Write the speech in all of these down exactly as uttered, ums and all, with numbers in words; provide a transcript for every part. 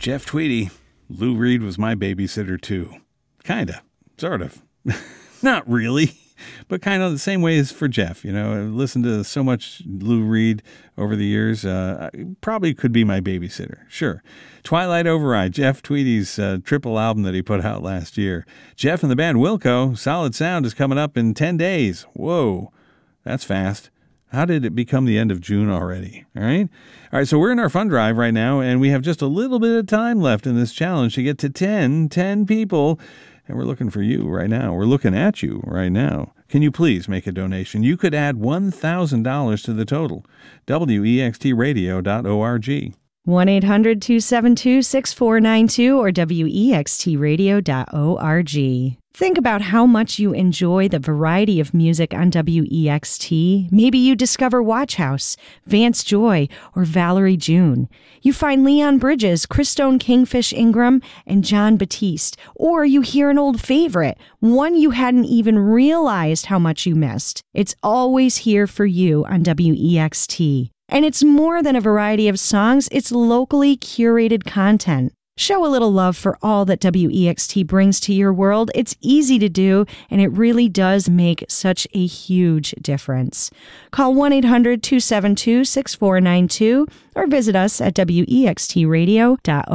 Jeff Tweedy. Lou Reed was my babysitter, too. Kinda. Sort of. Not really. But kind of the same way as for Jeff. You know, I've listened to so much Lou Reed over the years. Uh, probably could be my babysitter. Sure. Twilight Override, Jeff Tweedy's uh, triple album that he put out last year. Jeff and the band Wilco, Solid Sound, is coming up in ten days. Whoa, that's fast. How did it become the end of June already? All right. All right. So we're in our fun drive right now, and we have just a little bit of time left in this challenge to get to ten, ten people. And we're looking for you right now. We're looking at you right now. Can you please make a donation? You could add one thousand dollars to the total. W E X T radio dot org. one eight hundred two seven two six four nine two or W E X T radio dot org. Think about how much you enjoy the variety of music on W E X T. Maybe you discover Watch House, Vance Joy, or Valerie June. You find Leon Bridges, Christone Kingfish Ingram, and John Batiste. Or you hear an old favorite, one you hadn't even realized how much you missed. It's always here for you on W E X T. And it's more than a variety of songs, it's locally curated content. Show a little love for all that W E X T brings to your world. It's easy to do, and it really does make such a huge difference. Call one eight hundred two seven two six four nine two or visit us at W E X T radio dot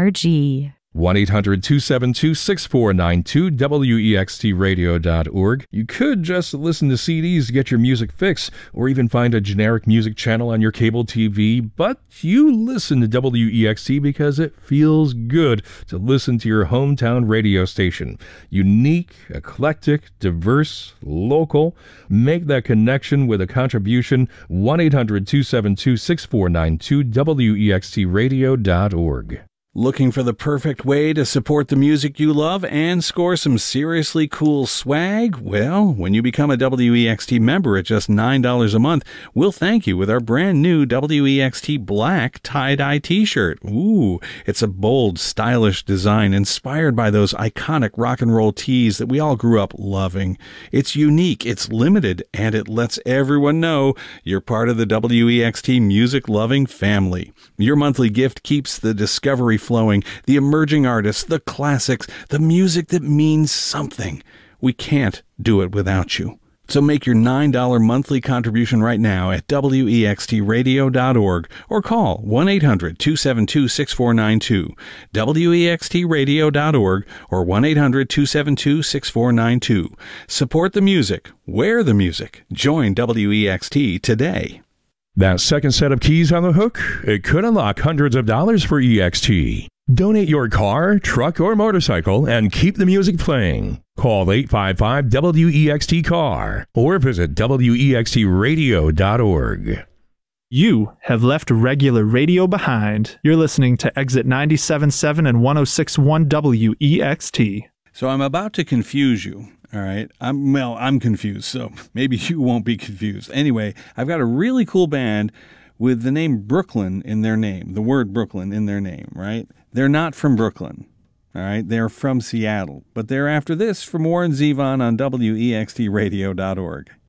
org. one eight hundred two seven two six four nine two, W E X T radio dot org. You could just listen to C Ds to get your music fix, or even find a generic music channel on your cable T V, but you listen to W E X T because it feels good to listen to your hometown radio station. Unique, eclectic, diverse, local. Make that connection with a contribution. one eight hundred two seven two six four nine two, W E X T radio dot org. Looking for the perfect way to support the music you love and score some seriously cool swag? Well, when you become a W E X T member at just nine dollars a month, we'll thank you with our brand new W E X T Black tie-dye t-shirt. Ooh, it's a bold, stylish design inspired by those iconic rock and roll tees that we all grew up loving. It's unique, it's limited, and it lets everyone know you're part of the W E X T music-loving family. Your monthly gift keeps the discovery flowing, the emerging artists, the classics, the music that means something. We can't do it without you. So make your nine dollars monthly contribution right now at W E X T radio dot org or call one eight hundred two seven two six four nine two, W E X T radio dot org or one eight hundred two seven two six four nine two. Support the music. Wear the music. Join W E X T today. That second set of keys on the hook, it could unlock hundreds of dollars for E X T. Donate your car, truck, or motorcycle and keep the music playing. Call eight five five W E X T car or visit W E X T radio dot org. You have left regular radio behind. You're listening to Exit ninety-seven point seven and one oh six point one W E X T. So I'm about to confuse you. All right. I'm, well, I'm confused, so maybe you won't be confused. Anyway, I've got a really cool band with the name Brooklyn in their name, the word Brooklyn in their name, right? They're not from Brooklyn, all right? They're from Seattle, but they're after this from Warren Zevon on W E X T radio dot org.